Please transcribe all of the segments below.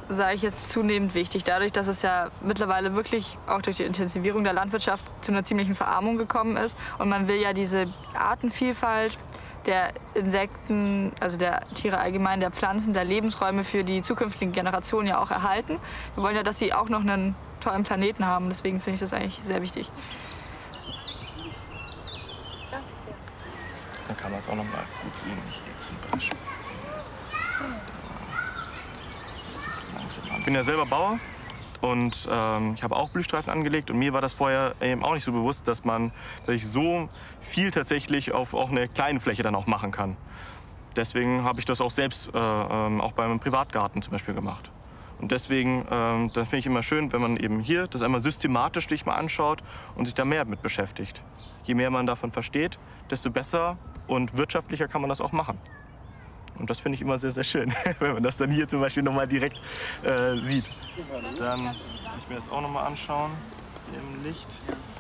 sage ich jetzt, zunehmend wichtig. Dadurch, dass es ja mittlerweile wirklich auch durch die Intensivierung der Landwirtschaft zu einer ziemlichen Verarmung gekommen ist. Und man will ja diese Artenvielfalt der Insekten, also der Tiere allgemein, der Pflanzen, der Lebensräume für die zukünftigen Generationen ja auch erhalten. Wir wollen ja, dass sie auch noch einen tollen Planeten haben. Deswegen finde ich das eigentlich sehr wichtig. Dann kann man es auch noch mal gut sehen, hier zum Beispiel. Ich bin ja selber Bauer und ich habe auch Blühstreifen angelegt. Und mir war das vorher eben auch nicht so bewusst, dass ich so viel tatsächlich auf auch eine kleine Fläche dann auch machen kann. Deswegen habe ich das auch selbst auch beim Privatgarten zum Beispiel gemacht. Und deswegen dann finde ich immer schön, wenn man eben hier das einmal systematisch sich mal anschaut und sich da mehr mit beschäftigt. Je mehr man davon versteht, desto besser und wirtschaftlicher kann man das auch machen. Und das finde ich immer sehr, sehr schön, wenn man das dann hier zum Beispiel noch mal direkt sieht. Dann kann ich mir das auch noch mal anschauen, hier im Licht.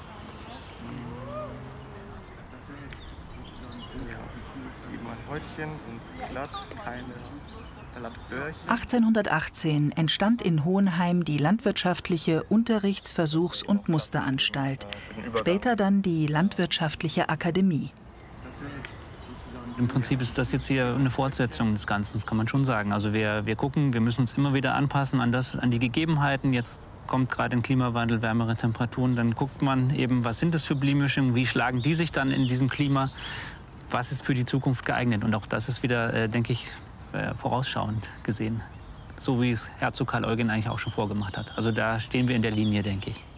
Die Häutchen sind glatt, keine Glattböhrchen. 1818 entstand in Hohenheim die landwirtschaftliche Unterrichts-, Versuchs- und Musteranstalt, später dann die Landwirtschaftliche Akademie. Im Prinzip ist das jetzt hier eine Fortsetzung des Ganzen, das kann man schon sagen. Also wir gucken, wir müssen uns immer wieder anpassen an die Gegebenheiten. Jetzt kommt gerade ein Klimawandel, wärmere Temperaturen. Dann guckt man eben, was sind das für Blühmischungen, wie schlagen die sich dann in diesem Klima, was ist für die Zukunft geeignet. Und auch das ist wieder, denke ich, vorausschauend gesehen. So wie es Herzog Karl Eugen eigentlich auch schon vorgemacht hat. Also da stehen wir in der Linie, denke ich.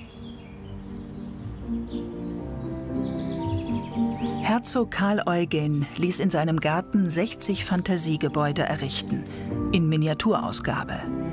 Herzog Karl Eugen ließ in seinem Garten 60 Fantasiegebäude errichten, in Miniaturausgabe.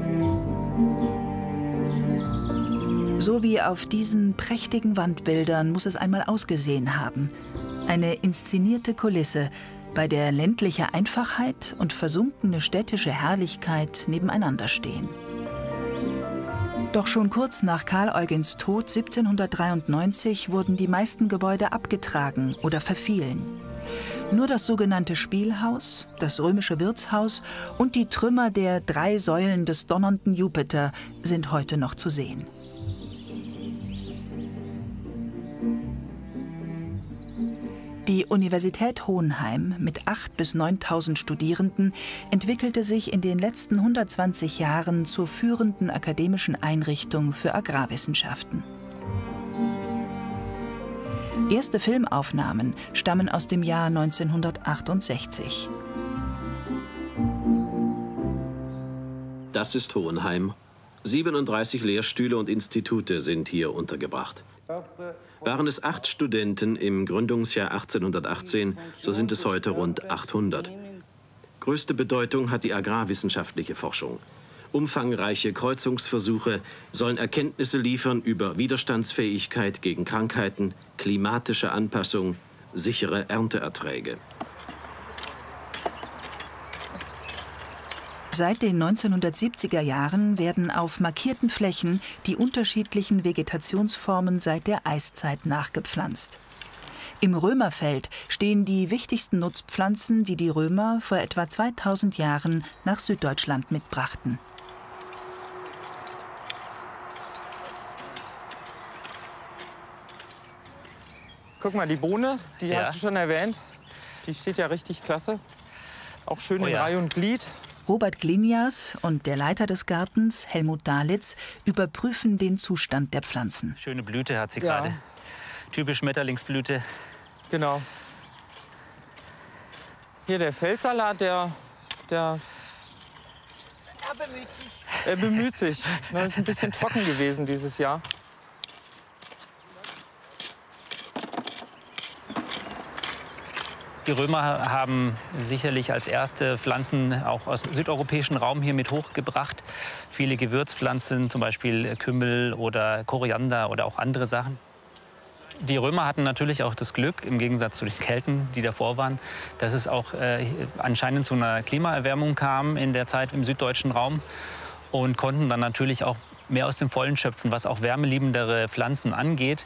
So wie auf diesen prächtigen Wandbildern muss es einmal ausgesehen haben. Eine inszenierte Kulisse, bei der ländliche Einfachheit und versunkene städtische Herrlichkeit nebeneinander stehen. Doch schon kurz nach Karl Eugens Tod 1793 wurden die meisten Gebäude abgetragen oder verfielen. Nur das sogenannte Spielhaus, das römische Wirtshaus und die Trümmer der 3 Säulen des donnernden Jupiter sind heute noch zu sehen. Die Universität Hohenheim mit 8.000 bis 9.000 Studierenden entwickelte sich in den letzten 120 Jahren zur führenden akademischen Einrichtung für Agrarwissenschaften. Erste Filmaufnahmen stammen aus dem Jahr 1968. Das ist Hohenheim. 37 Lehrstühle und Institute sind hier untergebracht. Waren es 8 Studenten im Gründungsjahr 1818, so sind es heute rund 800. Größte Bedeutung hat die agrarwissenschaftliche Forschung. Umfangreiche Kreuzungsversuche sollen Erkenntnisse liefern über Widerstandsfähigkeit gegen Krankheiten, klimatische Anpassung, sichere Ernteerträge. Seit den 1970er Jahren werden auf markierten Flächen die unterschiedlichen Vegetationsformen seit der Eiszeit nachgepflanzt. Im Römerfeld stehen die wichtigsten Nutzpflanzen, die die Römer vor etwa 2000 Jahren nach Süddeutschland mitbrachten. Guck mal, die Bohne, die hast du schon erwähnt. Die steht ja richtig klasse. Auch schön in Reihe und Glied. Robert Glinias und der Leiter des Gartens, Helmut Dalitz, überprüfen den Zustand der Pflanzen. Schöne Blüte hat sie gerade. Typisch Schmetterlingsblüte. Genau. Hier der Feldsalat, er bemüht sich. Er bemüht sich. Das ist ein bisschen trocken gewesen dieses Jahr. Die Römer haben sicherlich als erste Pflanzen auch aus dem südeuropäischen Raum hier mit hochgebracht. Viele Gewürzpflanzen, zum Beispiel Kümmel oder Koriander oder auch andere Sachen. Die Römer hatten natürlich auch das Glück, im Gegensatz zu den Kelten, die davor waren, dass es auch anscheinend zu einer Klimaerwärmung kam in der Zeit im süddeutschen Raum und konnten dann natürlich auch mehr aus dem Vollen schöpfen, was auch wärmeliebendere Pflanzen angeht.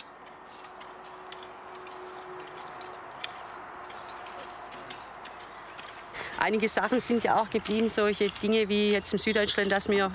Einige Sachen sind ja auch geblieben, solche Dinge wie jetzt in Süddeutschland, dass wir